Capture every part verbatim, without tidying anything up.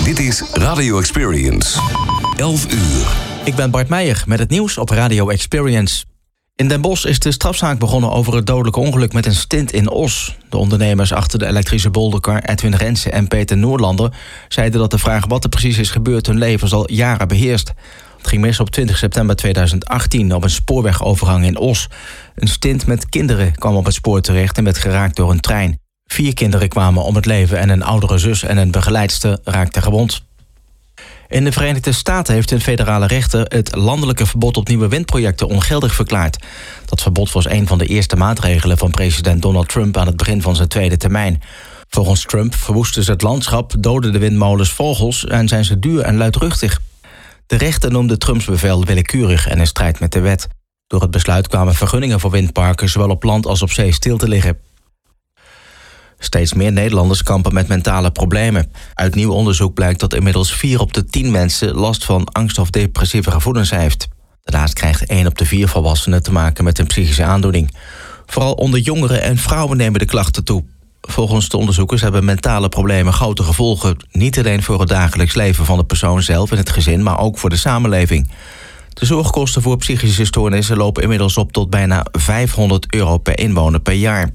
Dit is Radio Experience. elf uur. Ik ben Bart Meijer met het nieuws op Radio Experience. In Den Bosch is de strafzaak begonnen over het dodelijke ongeluk met een stint in Os. De ondernemers achter de elektrische bolderkar Edwin Rensen en Peter Noorlander zeiden dat de vraag wat er precies is gebeurd hun levens al jaren beheerst. Het ging mis op twintig september tweeduizend achttien op een spoorwegovergang in Os. Een stint met kinderen kwam op het spoor terecht en werd geraakt door een trein. Vier kinderen kwamen om het leven en een oudere zus en een begeleidster raakten gewond. In de Verenigde Staten heeft een federale rechter het landelijke verbod op nieuwe windprojecten ongeldig verklaard. Dat verbod was een van de eerste maatregelen van president Donald Trump aan het begin van zijn tweede termijn. Volgens Trump verwoesten ze het landschap, doden de windmolens vogels en zijn ze duur en luidruchtig. De rechter noemde Trumps bevel willekeurig en in strijd met de wet. Door het besluit kwamen vergunningen voor windparken zowel op land als op zee stil te liggen. Steeds meer Nederlanders kampen met mentale problemen. Uit nieuw onderzoek blijkt dat inmiddels vier op de tien mensen last van angst of depressieve gevoelens heeft. Daarnaast krijgt één op de vier volwassenen te maken met een psychische aandoening. Vooral onder jongeren en vrouwen nemen de klachten toe. Volgens de onderzoekers hebben mentale problemen grote gevolgen. Niet alleen voor het dagelijks leven van de persoon zelf en het gezin, maar ook voor de samenleving. De zorgkosten voor psychische stoornissen lopen inmiddels op tot bijna vijfhonderd euro per inwoner per jaar.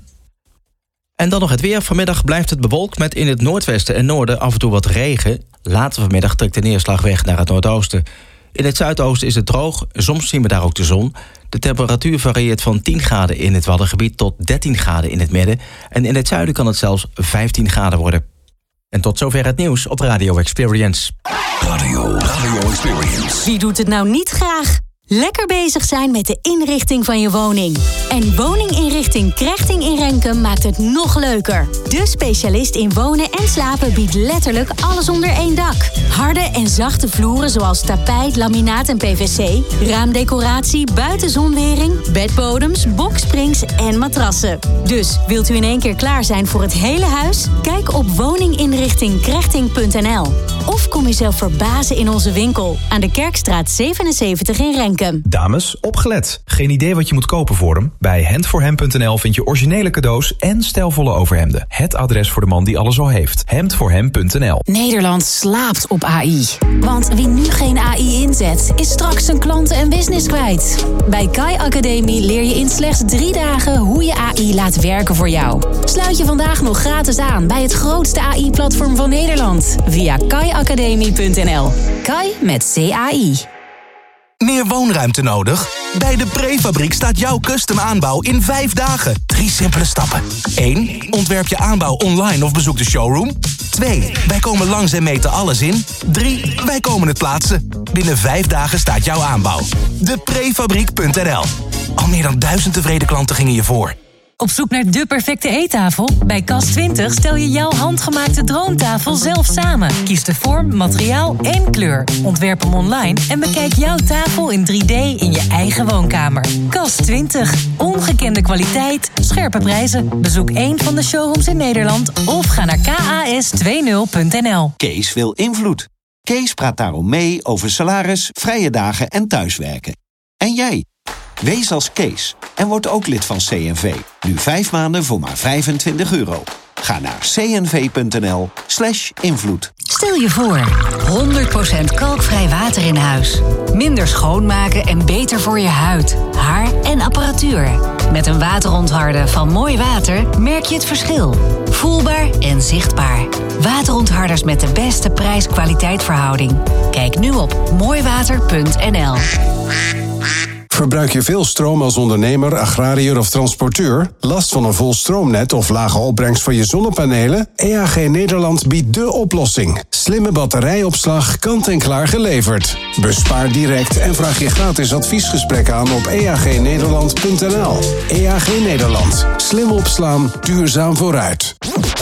En dan nog het weer. Vanmiddag blijft het bewolkt met in het noordwesten en noorden af en toe wat regen. Later vanmiddag trekt de neerslag weg naar het noordoosten. In het zuidoosten is het droog, soms zien we daar ook de zon. De temperatuur varieert van tien graden in het Waddengebied tot dertien graden in het midden. En in het zuiden kan het zelfs vijftien graden worden. En tot zover het nieuws op Radio Experience. Radio, Radio Experience. Wie doet het nou niet graag? Lekker bezig zijn met de inrichting van je woning. En woninginrichting Krechting in Renkum maakt het nog leuker. De specialist in wonen en slapen biedt letterlijk alles onder één dak. Harde en zachte vloeren zoals tapijt, laminaat en P V C, raamdecoratie, buitenzonwering, bedbodems, boksprings en matrassen. Dus wilt u in één keer klaar zijn voor het hele huis? Kijk op woninginrichting krechting punt n l. Of kom jezelf verbazen in onze winkel aan de Kerkstraat zevenenzeventig in Renkum. Dames, opgelet. Geen idee wat je moet kopen voor hem? Bij hand for hem punt n l vind je originele cadeaus en stijlvolle overhemden. Het adres voor de man die alles al heeft. hand for hem punt n l. Nederland slaapt op A I. Want wie nu geen A I inzet, is straks zijn klanten en business kwijt. Bij Kai Academie leer je in slechts drie dagen hoe je A I laat werken voor jou. Sluit je vandaag nog gratis aan bij het grootste A I-platform van Nederland. Via kai academie punt n l. Kai met C A I. Meer woonruimte nodig? Bij de Prefabriek staat jouw custom aanbouw in vijf dagen. Drie simpele stappen. één. Ontwerp je aanbouw online of bezoek de showroom. twee. Wij komen langs en meten alles in. drie. Wij komen het plaatsen. Binnen vijf dagen staat jouw aanbouw. de prefabriek punt n l. Al meer dan duizend tevreden klanten gingen je voor. Op zoek naar de perfecte eettafel? Bij Kas twintig stel je jouw handgemaakte droomtafel zelf samen. Kies de vorm, materiaal en kleur. Ontwerp hem online en bekijk jouw tafel in drie D in je eigen woonkamer. Kas twintig. Ongekende kwaliteit, scherpe prijzen. Bezoek één van de showrooms in Nederland of ga naar k a s twintig punt n l. Kees wil invloed. Kees praat daarom mee over salaris, vrije dagen en thuiswerken. En jij? Wees als Kees en word ook lid van C N V. Nu vijf maanden voor maar vijfentwintig euro. Ga naar cnv punt n l slash invloed. Stel je voor, honderd procent kalkvrij water in huis. Minder schoonmaken en beter voor je huid, haar en apparatuur. Met een waterontharder van Mooi Water merk je het verschil. Voelbaar en zichtbaar. Waterontharders met de beste prijs-kwaliteitverhouding. Kijk nu op mooi water punt n l. Verbruik je veel stroom als ondernemer, agrariër of transporteur? Last van een vol stroomnet of lage opbrengst van je zonnepanelen? E A G Nederland biedt dé oplossing. Slimme batterijopslag, kant-en-klaar geleverd. Bespaar direct en vraag je gratis adviesgesprek aan op e a g nederland punt n l. E A G Nederland. Slim opslaan, duurzaam vooruit.